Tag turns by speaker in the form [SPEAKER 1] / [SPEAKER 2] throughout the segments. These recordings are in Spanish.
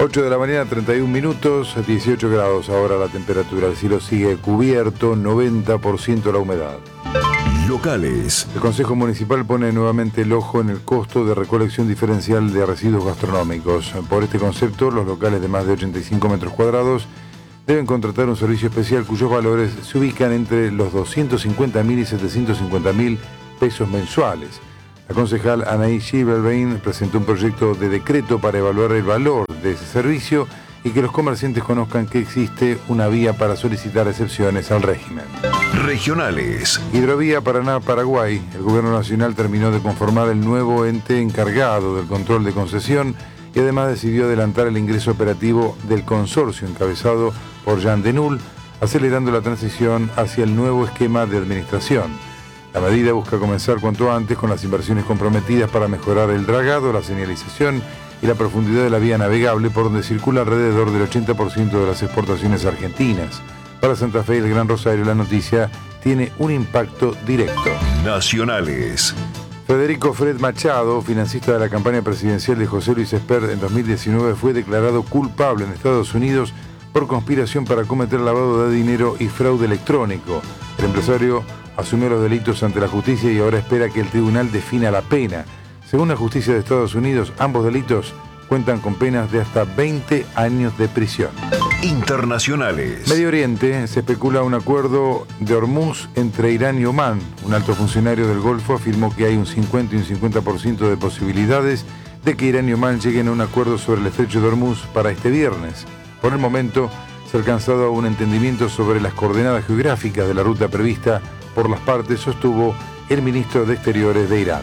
[SPEAKER 1] 8 de la mañana, 31 minutos, 18 grados ahora la temperatura. El cielo sigue cubierto, 90% la humedad.
[SPEAKER 2] Locales.
[SPEAKER 1] El Consejo Municipal pone nuevamente el ojo en el costo de recolección diferencial de residuos gastronómicos. Por este concepto, los locales de más de 85 metros cuadrados deben contratar un servicio especial cuyos valores se ubican entre los 250.000 y 750.000 pesos mensuales. La concejal Anaí Schibelbein presentó un proyecto de decreto para evaluar el valor de ese servicio y que los comerciantes conozcan que existe una vía para solicitar excepciones al régimen.
[SPEAKER 2] Regionales.
[SPEAKER 1] Hidrovía Paraná-Paraguay. El Gobierno Nacional terminó de conformar el nuevo ente encargado del control de concesión y además decidió adelantar el ingreso operativo del consorcio encabezado por Jean Denul, acelerando la transición hacia el nuevo esquema de administración. La medida busca comenzar cuanto antes con las inversiones comprometidas para mejorar el dragado, la señalización y la profundidad de la vía navegable por donde circula alrededor del 80% de las exportaciones argentinas. Para Santa Fe y el Gran Rosario la noticia tiene un impacto directo.
[SPEAKER 2] Nacionales.
[SPEAKER 1] Federico Fred Machado, financista de la campaña presidencial de José Luis Espert en 2019, fue declarado culpable en Estados Unidos por conspiración para cometer lavado de dinero y fraude electrónico. El empresario asumió los delitos ante la justicia y ahora espera que el tribunal defina la pena. Según la justicia de Estados Unidos, ambos delitos cuentan con penas de hasta 20 años de prisión.
[SPEAKER 2] Internacionales.
[SPEAKER 1] Medio Oriente, se especula un acuerdo de Hormuz entre Irán y Omán. Un alto funcionario del Golfo afirmó que hay un 50 y un 50% de posibilidades de que Irán y Omán lleguen a un acuerdo sobre el estrecho de Hormuz para este viernes. Por el momento, se ha alcanzado un entendimiento sobre las coordenadas geográficas de la ruta prevista por las partes, sostuvo el ministro de Exteriores de Irán.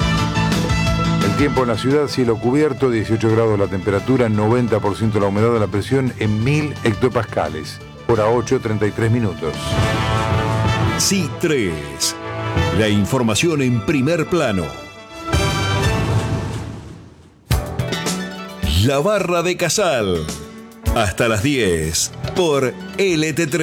[SPEAKER 1] El tiempo en la ciudad, cielo cubierto, 18 grados la temperatura, 90% la humedad de la presión en 1000 hectopascales. Hora 8, 33 minutos.
[SPEAKER 2] C3. La información en primer plano. La Barra de Casal. Hasta las 10 por LT3.